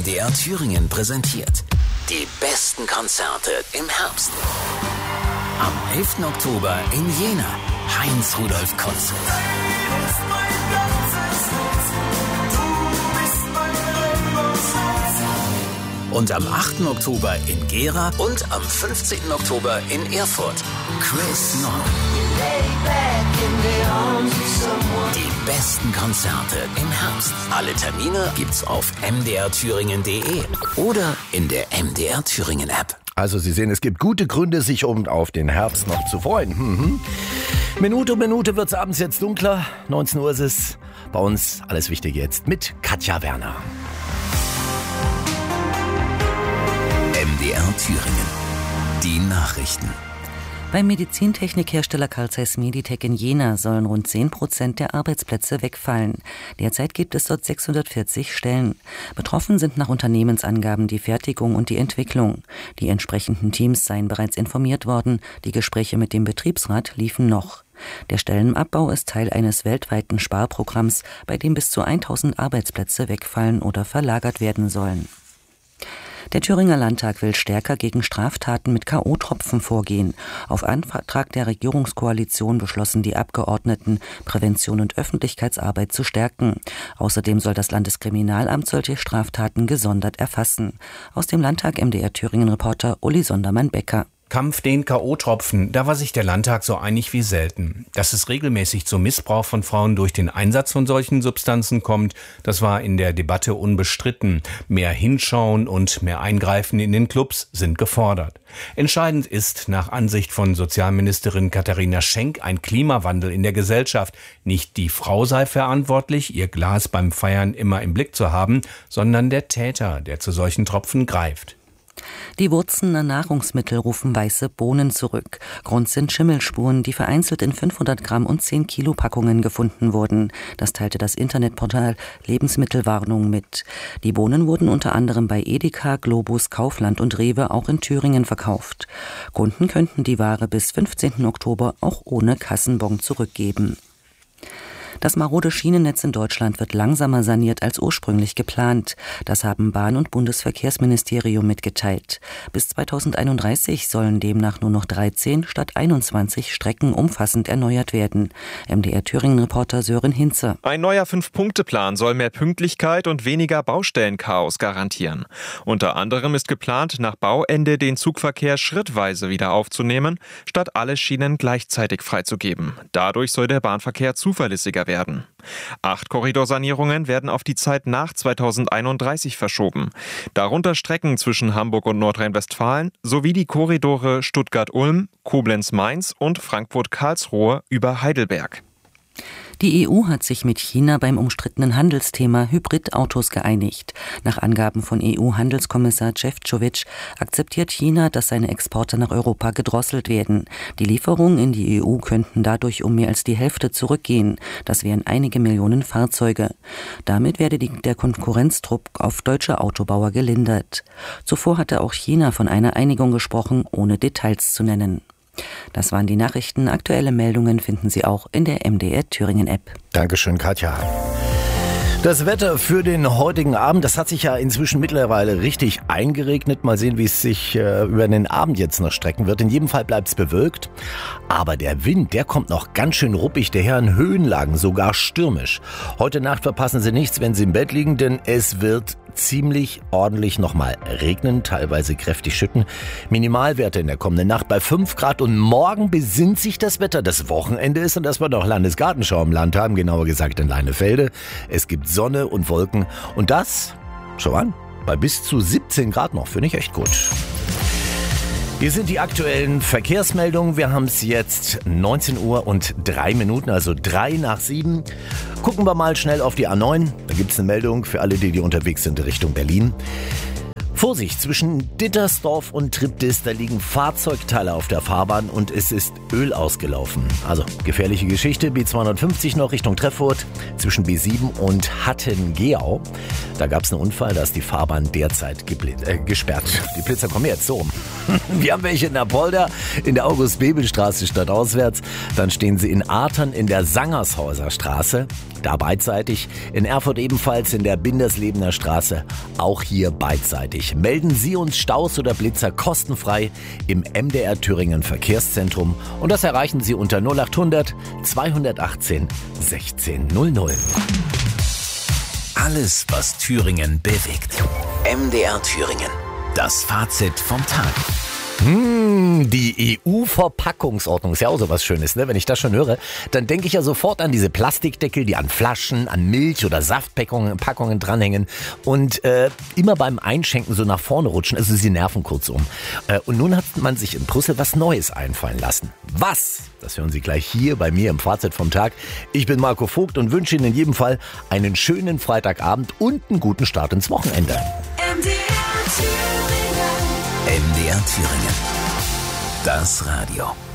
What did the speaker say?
MDR Thüringen präsentiert die besten Konzerte im Herbst. Am 11. Oktober in Jena, Heinz-Rudolf Konzert. Und am 8. Oktober in Gera und am 15. Oktober in Erfurt, Chris Nord. Die besten Konzerte im Herbst. Alle Termine gibt's auf mdrthüringen.de oder in der MDR Thüringen App. Also Sie sehen, es gibt gute Gründe, sich auf den Herbst noch zu freuen. Minute um Minute wird's abends jetzt dunkler. 19 Uhr ist es. Bei uns alles Wichtige jetzt mit Katja Werner. MDR Thüringen. Die Nachrichten. Beim Medizintechnikhersteller Carl Zeiss Meditec in Jena sollen rund 10% der Arbeitsplätze wegfallen. Derzeit gibt es dort 640 Stellen. Betroffen sind nach Unternehmensangaben die Fertigung und die Entwicklung. Die entsprechenden Teams seien bereits informiert worden. Die Gespräche mit dem Betriebsrat liefen noch. Der Stellenabbau ist Teil eines weltweiten Sparprogramms, bei dem bis zu 1000 Arbeitsplätze wegfallen oder verlagert werden sollen. Der Thüringer Landtag will stärker gegen Straftaten mit K.O.-Tropfen vorgehen. Auf Antrag der Regierungskoalition beschlossen die Abgeordneten, Prävention und Öffentlichkeitsarbeit zu stärken. Außerdem soll das Landeskriminalamt solche Straftaten gesondert erfassen. Aus dem Landtag MDR Thüringen-Reporter Uli Sondermann-Becker. Kampf den K.O.-Tropfen, da war sich der Landtag so einig wie selten. Dass es regelmäßig zum Missbrauch von Frauen durch den Einsatz von solchen Substanzen kommt, das war in der Debatte unbestritten. Mehr Hinschauen und mehr Eingreifen in den Clubs sind gefordert. Entscheidend ist nach Ansicht von Sozialministerin Katharina Schenk ein Klimawandel in der Gesellschaft. Nicht die Frau sei verantwortlich, ihr Glas beim Feiern immer im Blick zu haben, sondern der Täter, der zu solchen Tropfen greift. Die Wurzener Nahrungsmittel rufen weiße Bohnen zurück. Grund sind Schimmelspuren, die vereinzelt in 500 Gramm und 10 Kilo Packungen gefunden wurden. Das teilte das Internetportal Lebensmittelwarnung mit. Die Bohnen wurden unter anderem bei Edeka, Globus, Kaufland und Rewe auch in Thüringen verkauft. Kunden könnten die Ware bis 15. Oktober auch ohne Kassenbon zurückgeben. Das marode Schienennetz in Deutschland wird langsamer saniert als ursprünglich geplant. Das haben Bahn- und Bundesverkehrsministerium mitgeteilt. Bis 2031 sollen demnach nur noch 13 statt 21 Strecken umfassend erneuert werden. MDR Thüringen-Reporter Sören Hinze. Ein neuer 5-Punkte-Plan soll mehr Pünktlichkeit und weniger Baustellenchaos garantieren. Unter anderem ist geplant, nach Bauende den Zugverkehr schrittweise wieder aufzunehmen, statt alle Schienen gleichzeitig freizugeben. Dadurch soll der Bahnverkehr zuverlässiger werden. 8 Korridorsanierungen werden auf die Zeit nach 2031 verschoben. Darunter Strecken zwischen Hamburg und Nordrhein-Westfalen sowie die Korridore Stuttgart-Ulm, Koblenz-Mainz und Frankfurt-Karlsruhe über Heidelberg. Die EU hat sich mit China beim umstrittenen Handelsthema Hybridautos geeinigt. Nach Angaben von EU-Handelskommissar Šefčovič akzeptiert China, dass seine Exporte nach Europa gedrosselt werden. Die Lieferungen in die EU könnten dadurch um mehr als die Hälfte zurückgehen. Das wären einige Millionen Fahrzeuge. Damit werde der Konkurrenzdruck auf deutsche Autobauer gelindert. Zuvor hatte auch China von einer Einigung gesprochen, ohne Details zu nennen. Das waren die Nachrichten. Aktuelle Meldungen finden Sie auch in der MDR Thüringen App. Dankeschön, Katja. Das Wetter für den heutigen Abend, das hat sich ja inzwischen mittlerweile richtig eingeregnet. Mal sehen, wie es sich über den Abend jetzt noch strecken wird. In jedem Fall bleibt es bewölkt. Aber der Wind, der kommt noch ganz schön ruppig daher, in Höhenlagen sogar stürmisch. Heute Nacht verpassen Sie nichts, wenn Sie im Bett liegen, denn es wird ziemlich ordentlich nochmal regnen, teilweise kräftig schütten. Minimalwerte in der kommenden Nacht bei 5 Grad und morgen besinnt sich das Wetter. Das Wochenende ist und dass wir noch Landesgartenschau im Land haben, genauer gesagt in Leinefelde. Es gibt Sonne und Wolken und das, schau an, bei bis zu 17 Grad noch, finde ich echt gut. Hier sind die aktuellen Verkehrsmeldungen. Wir haben es jetzt 19 Uhr und 3 Minuten, also 3 nach 7. Gucken wir mal schnell auf die A9. Da gibt es eine Meldung für alle, die unterwegs sind Richtung Berlin. Vorsicht, zwischen Dittersdorf und Triptis, da liegen Fahrzeugteile auf der Fahrbahn und es ist Öl ausgelaufen. Also gefährliche Geschichte, B250 noch Richtung Treffurt, zwischen B7 und Hattingen-Geau. Da gab es einen Unfall, da ist die Fahrbahn derzeit gesperrt. Die Blitzer kommen jetzt so rum. Wir haben welche in Apolda, in der August-Bebel-Straße stadtauswärts. Dann stehen sie in Artern in der Sangershäuser Straße, da beidseitig. In Erfurt ebenfalls in der Binderslebener Straße, auch hier beidseitig. Melden Sie uns Staus oder Blitzer kostenfrei im MDR Thüringen Verkehrszentrum und das erreichen Sie unter 0800 218 1600. Alles, was Thüringen bewegt. MDR Thüringen. Das Fazit vom Tag. Die EU-Verpackungsordnung ist ja auch so was Schönes, ne? Wenn ich das schon höre, dann denke ich ja sofort an diese Plastikdeckel, die an Flaschen, an Milch- oder Saftpackungen dranhängen und immer beim Einschenken so nach vorne rutschen, also sie nerven kurzum. Und nun hat man sich in Brüssel was Neues einfallen lassen. Was? Das hören Sie gleich hier bei mir im Fazit vom Tag. Ich bin Marco Vogt und wünsche Ihnen in jedem Fall einen schönen Freitagabend und einen guten Start ins Wochenende. MDR Thüringen. Das Radio.